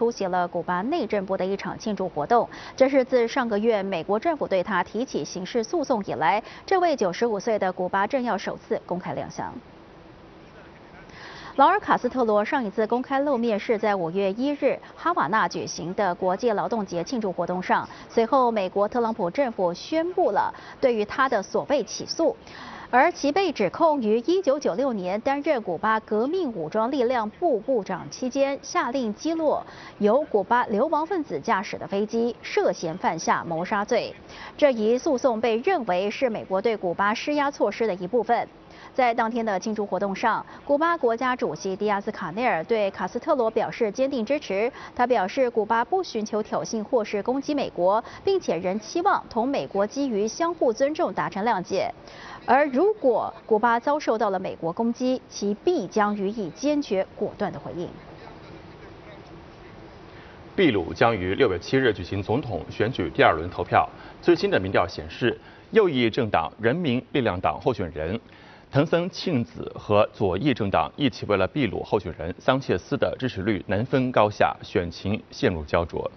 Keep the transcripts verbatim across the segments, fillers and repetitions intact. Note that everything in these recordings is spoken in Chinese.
出席了古巴内政部的一场庆祝活动。这是自上个月美国政府对他提起刑事诉讼以来，这位九十五岁的古巴政要首次公开亮相。 劳尔·卡斯特罗上一次公开露面是在五月一日哈瓦那举行的国际劳动节庆祝活动上。随后，美国特朗普政府宣布了对于他的所谓起诉，而其被指控于一九九六年担任古巴革命武装力量部部长期间，下令击落由古巴流亡分子驾驶的飞机，涉嫌犯下谋杀罪。这一诉讼被认为是美国对古巴施压措施的一部分。 在当天的庆祝活动上，古巴国家主席迪亚斯卡内尔对卡斯特罗表示坚定支持。他表示，古巴不寻求挑衅或是攻击美国，并且仍期望同美国基于相互尊重达成谅解。而如果古巴遭受到了美国攻击，其必将予以坚决果断的回应。 秘鲁将于六月七日举行总统选举第二轮投票。最新的民调显示，右翼政党人民力量党候选人 藤森庆子和左翼政党一起为了秘鲁候选人桑切斯的支持率难分高下，选情陷入焦灼。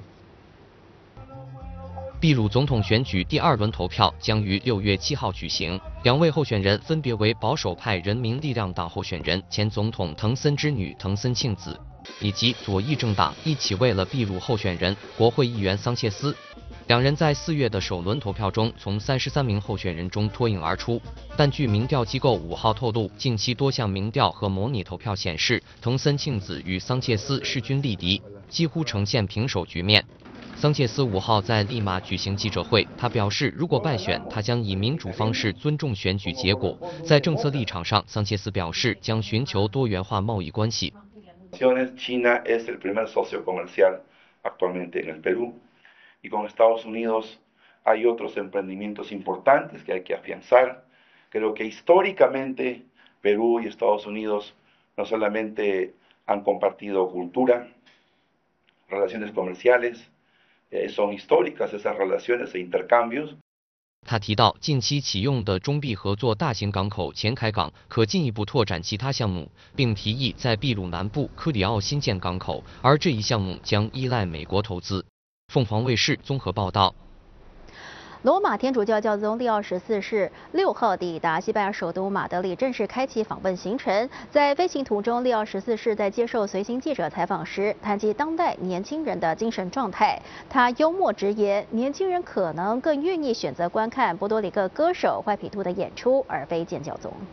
秘鲁总统选举第二轮投票将于六月七号举行，两位候选人分别为保守派人民力量党候选人前总统藤森之女藤森庆子，以及左翼政党一起为了秘鲁候选人国会议员桑切斯。 两人在四月的首轮投票中，从三十三名候选人中脱颖而出。但据民调机构五号透露，近期多项民调和模拟投票显示，藤森庆子与桑切斯势均力敌，几乎呈现平手局面。桑切斯五号在利马举行记者会，他表示，如果败选，他将以民主方式尊重选举结果。在政策立场上，桑切斯表示将寻求多元化贸易关系。 China es el primer socio comercial actualmente en el Perú. Y con Estados Unidos hay otros emprendimientos importantes que hay que afianzar. Creo que históricamente Perú y Estados Unidos no solamente han compartido cultura, relaciones comerciales, eh, son históricas esas relaciones e intercambios. 他提到，近期启用的中秘合作大型港口前凯港可进一步拓展其他项目，并提议在秘鲁南部科里奥新建港口，而这一项目将依赖美国投资。 凤凰卫视综合报道。 罗马天主教教宗利奥十四世六号抵达西班牙首都马德里，正式开启访问行程。在飞行途中，利奥十四世在接受随行记者采访时，谈及当代年轻人的精神状态。他幽默直言，年轻人可能更愿意选择观看波多黎各歌手坏皮兔的演出，而非见教宗。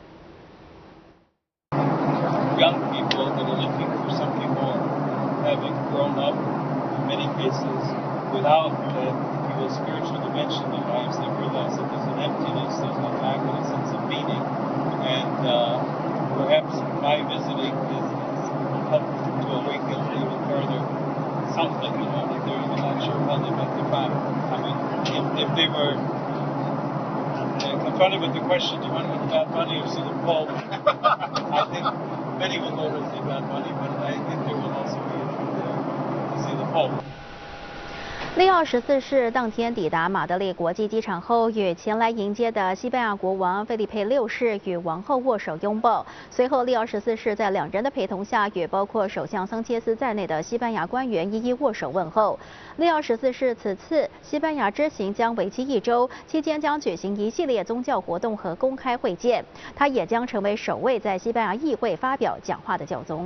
Young people that are looking for something more, having grown up in many cases without the spiritual dimension in their lives, they realize that there's an emptiness, there's a lack of a sense of meaning, and uh, perhaps my visiting is, is helped to awaken even further. Sounds like, you know, like they're even not sure how they met their father. I mean, if, if they were uh, confronted with the question, do you want to go to Bad Bunny or see the Pope? I think many will go to see Bad Bunny, but I think there will also be a few there to see the Pope. 利奥十四世当天抵达马德里国际机场后，与前来迎接的西班牙国王费利佩六世与王后握手拥抱。随后，利奥十四世在两人的陪同下，与包括首相桑切斯在内的西班牙官员一一握手问候。利奥十四世此次西班牙之行将为期一周，期间将举行一系列宗教活动和公开会见。他也将成为首位在西班牙议会发表讲话的教宗。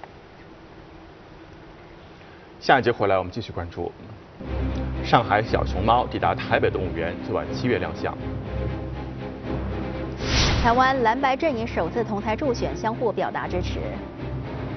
下一节回来，我们继续关注。 上海小熊猫抵达台北动物园，最晚七月亮相。 台湾蓝白阵营首次同台助选，相互表达支持。